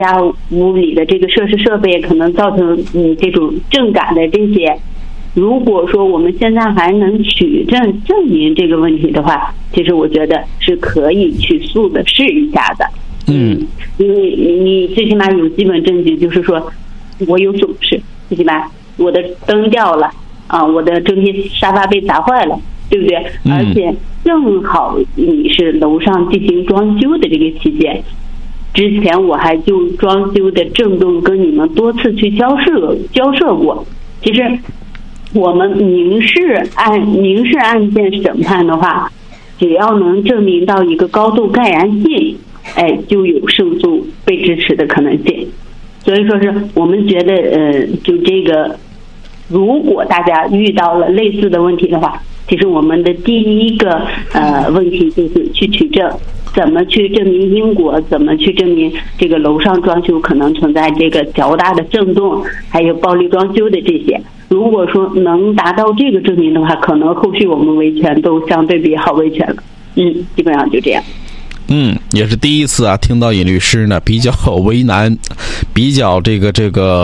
家屋里的这个设施设备可能造成这种震感的这些，如果说我们现在还能取证明这个问题的话，其实我觉得是可以去诉的试一下的。因为你最起码有基本证据，就是说我有损失，最起码我的灯掉了啊，我的这些沙发被砸坏了，对不对？而且正好你是楼上进行装修的这个期间，之前我还就装修的震动跟你们多次去交涉过。其实我们民事案件审判的话，只要能证明到一个高度盖然性，就有胜诉被支持的可能性。所以说是我们觉得就这个，如果大家遇到了类似的问题的话，其实我们的第一个问题就是去取证，怎么去证明因果，怎么去证明这个楼上装修可能存在这个较大的震动，还有暴力装修的这些。如果说能达到这个证明的话，可能后续我们维权都相对比好维权了。基本上就这样。 也是第一次啊，听到尹律师呢比较为难，比较这个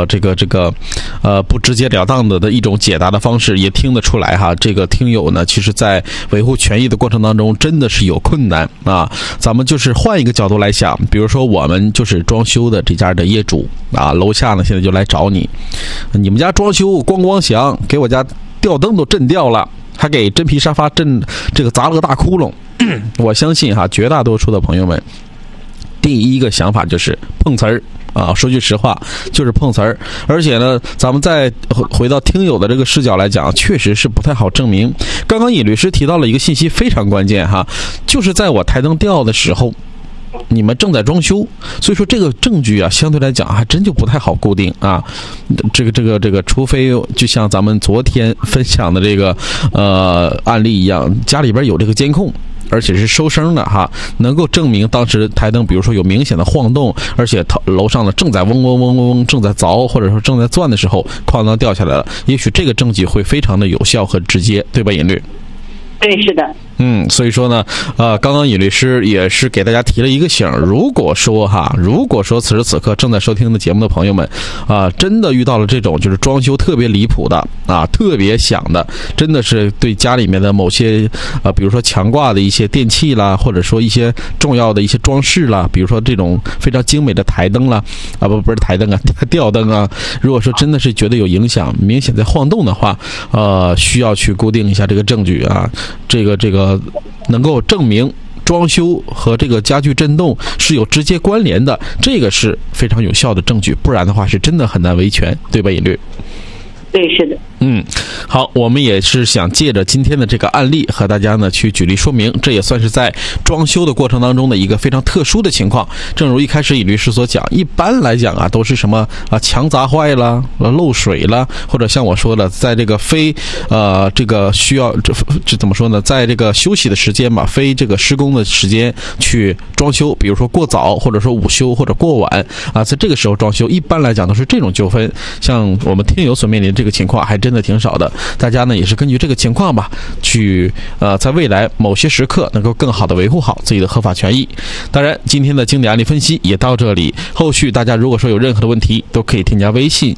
不直截了当的一种解答的方式，也听得出来哈，这个听友呢，其实在维护权益的过程当中真的是有困难啊。咱们就是换一个角度来想，比如说我们就是装修的这家的业主啊，楼下呢现在就来找你，你们家装修咣咣响，给我家吊灯都震掉了，还给真皮沙发砸了个大窟窿。我相信哈，绝大多数的朋友们第一个想法就是碰瓷儿啊，说句实话就是碰瓷儿。而且呢，咱们再回到听友的这个视角来讲，确实是不太好证明。刚刚尹律师提到了一个信息非常关键哈，就是在我台灯掉的时候，你们正在装修，所以说这个证据啊，相对来讲还真就不太好固定啊。这个，除非就像咱们昨天分享的这个案例一样，家里边有这个监控，而且是收声的哈，能够证明当时台灯比如说有明显的晃动，而且楼上呢正在嗡嗡嗡嗡正在凿或者说正在钻的时候，哐当掉下来了，也许这个证据会非常的有效和直接，对吧，尹律？ 对，是的。 所以说呢，刚刚尹律师也是给大家提了一个醒，如果说此时此刻正在收听的节目的朋友们，真的遇到了这种就是装修特别离谱的特别响的，真的是对家里面的某些比如说墙挂的一些电器啦，或者说一些重要的一些装饰啦，比如说这种非常精美的台灯啦，不是台灯啊，吊灯啊，如果说真的是觉得有影响，明显在晃动的话，需要去固定一下这个证据啊，这个能够证明装修和这个家具震动是有直接关联的，这个是非常有效的证据，不然的话是真的很难维权，对吧，尹律？ 对，是的。 好，我们也是想借着今天的这个案例和大家呢去举例说明，这也算是在装修的过程当中的一个非常特殊的情况。正如一开始尹律师所讲，一般来讲都是什么墙砸坏了、漏水了，或者像我说的，在这个非这个需要这怎么说呢，在这个休息的时间吧，非这个施工的时间去装修，比如说过早或者说午休或者过晚在这个时候装修，一般来讲都是这种纠纷。像我们听友所面临这个情况还真的挺少的，大家呢也是根据这个情况吧，去在未来某些时刻能够更好的维护好自己的合法权益。当然，今天的经典案例分析也到这里，后续大家如果说有任何的问题，都可以添加微信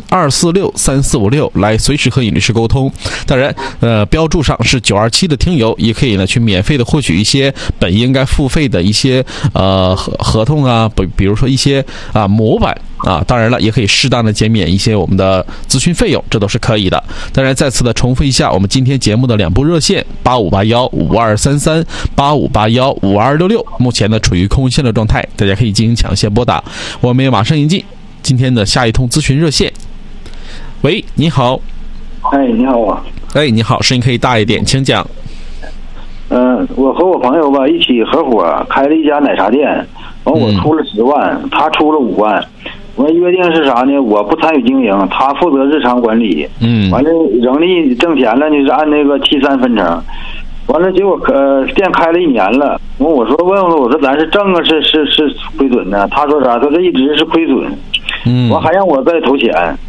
2463456来随时和尹律师沟通。当然，标注上是927的听友，也可以呢去免费的获取一些本应该付费的一些合同啊，比如说一些模板当然了，也可以适当的减免一些我们的咨询费用，这都是可以的。当然，再次的重复一下我们今天节目的2部热线85815233 85815266，目前呢处于空线的状态，大家可以进行抢先拨打。我们也马上迎进今天的下一通咨询热线。喂，你好。 你好啊。 你好，声音可以大一点，请讲。 我和我朋友吧一起合伙开了一家奶茶店，完我出了10万，他出了5万。我约定是啥呢？我不参与经营，他负责日常管理。完了盈利挣钱了，就是按那个7/3分成。完了结果店开了1年了，我说问我说咱是挣啊是亏损呢？他说啥？他说这一直是亏损。完还让我再投钱。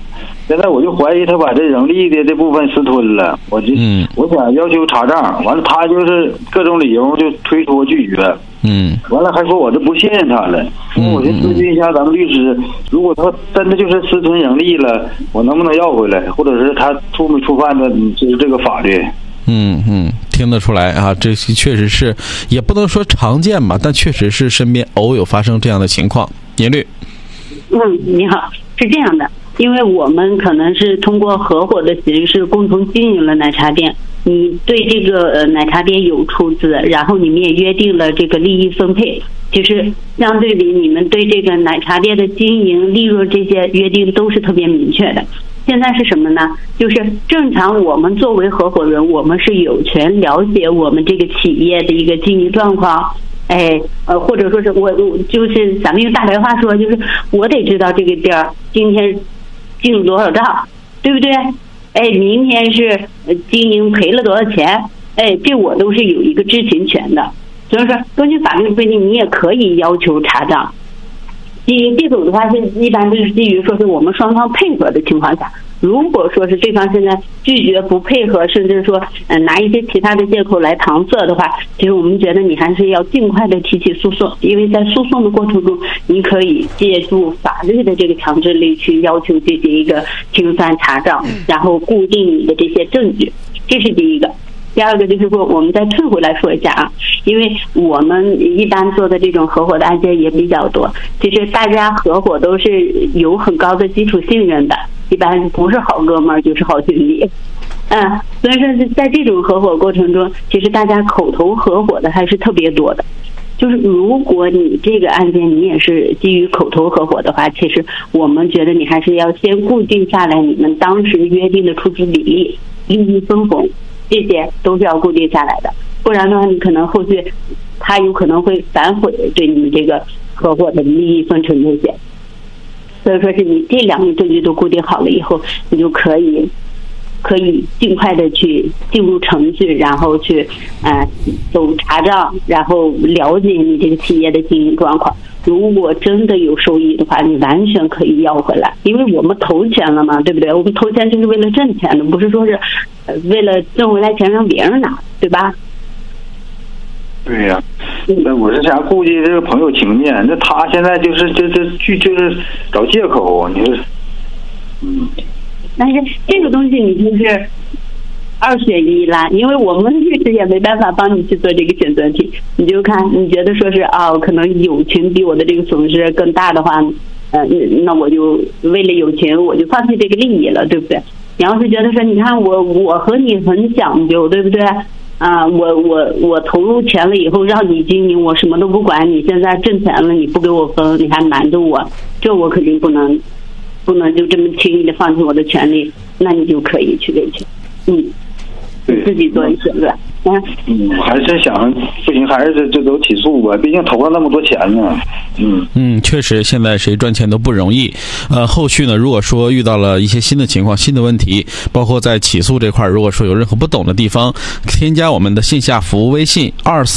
现在我就怀疑他把这人力的这部分私吞了，我想要求查账，完了他就是各种理由就推脱拒绝，完了还说我这不信任他了，我就咨询一下咱们律师，如果他真的就是私吞人力了，我能不能要回来，或者是他触没触犯的就是这个法律？ 听得出来啊，这确实是，也不能说常见吧，但确实是身边偶有发生这样的情况。年律， 你好，是这样的，因为我们可能是通过合伙的形式共同经营了奶茶店，你对这个奶茶店有出资，然后你们也约定了这个利益分配，就是相对比你们对这个奶茶店的经营利润这些约定都是特别明确的。现在是什么呢？就是正常我们作为合伙人，我们是有权了解我们这个企业的一个经营状况，或者说是我就是咱们用大白话说，就是我得知道这个店今天进了多少账，对不对？明天是经营赔了多少钱，这我都是有一个知情权的。所以说，根据法律规定，你也可以要求查账。这种的话是一般都是基于说是我们双方配合的情况下，如果说是对方现在拒绝不配合，甚至说拿一些其他的借口来搪塞的话，其实我们觉得你还是要尽快的提起诉讼，因为在诉讼的过程中，你可以借助法律的这个强制力去要求进行一个清算查账，然后固定你的这些证据，这是第一个。第二个就是说，我们再退回来说一下啊，因为我们一般做的这种合伙的案件也比较多，其实大家合伙都是有很高的基础信任的，一般不是好哥们儿就是好兄弟。所以说是在这种合伙过程中，其实大家口头合伙的还是特别多的。就是如果你这个案件你也是基于口头合伙的话，其实我们觉得你还是要先固定下来你们当时约定的出资比例、利益分红，这些都是要固定下来的，不然的话，你可能后续他有可能会反悔对你们这个合伙的利益分成这些。所以说是你这两个证据都固定好了以后，你就可以尽快的去进入程序，然后去走查账，然后了解你这个企业的经营状况。如果真的有收益的话，你完全可以要回来，因为我们投钱了嘛，对不对？我们投钱就是为了挣钱的，不是说是为了挣回来钱让别人拿，对吧？ 对呀，我是想顾及这个朋友情面，那他现在就是找借口，你说， 但是这个东西你就是二选一啦，因为我们律师也没办法帮你去做这个选择题，你就看你觉得说是可能友情比我的这个损失更大的话，那我就为了友情我就放弃这个利益了，对不对？你要是觉得说你看我和你很讲究，对不对？我投入钱了以后让你经营，我什么都不管，你现在挣钱了你不给我分，你还瞒着我，这我肯定不能就这么轻易的放弃我的权利，那你就可以去维权，自己做一选择。 还是想不行，还是这都起诉吧，毕竟投了那么多钱呢。 确实，现在谁赚钱都不容易。后续呢，如果说遇到了一些新的情况、新的问题，包括在起诉这块，如果说有任何不懂的地方，添加我们的线下服务微信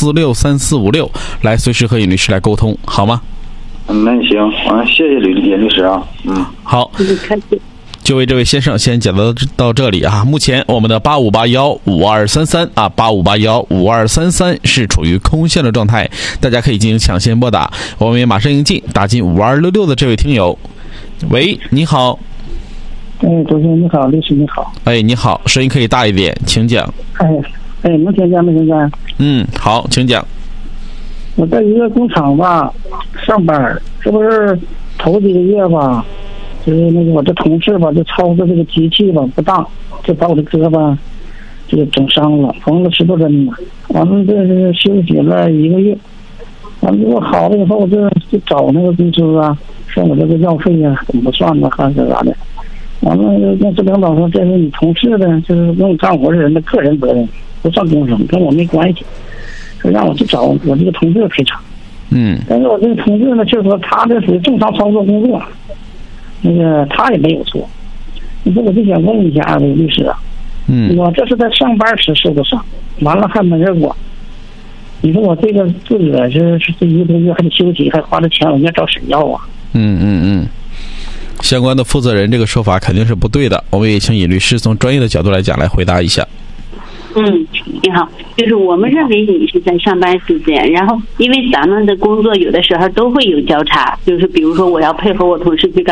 2463456，来随时和尹律师来沟通，好吗？ 那行，谢谢尹律师啊。 好。就为这位先生先讲到这里啊。目前我们的8581523385815233是处于空线的状态，大家可以进行抢先拨打。我们也马上迎进打进5266的这位听友。喂，你好。 主持人你好，律师你好。 你好，声音可以大一点，请讲。 能听见没听见？ 好，请讲。 我在一个工厂吧上班，这不是头几个月吧，就是那个我这同事吧，就操作这个机器吧不当，就把我的胳膊就整伤了，缝了10多针呢。完了这是休息了1个月，完了我好了以后就找那个公司啊，说我这个药费啊怎么算呢，还是啥的。完了那这领导说这是你同事的，就是跟我干活的人的个人责任，不算工伤，跟我没关系，说让我去找我这个同事赔偿。但是我这个同事呢，就是说他这属于正常操作工作，那个他也没有错。你说我就想问一下律师啊，我这是在上班时受的伤，完了还没人管，你说我这个自个儿是这1个多月还得休息，还花了钱，我应该找谁要啊？ 相关的负责人这个说法肯定是不对的，我们也请尹律师从专业的角度来讲来回答一下。 你好，就是我们认为你是在上班时间，然后因为咱们的工作有的时候都会有交叉，就是比如说我要配合我同事去干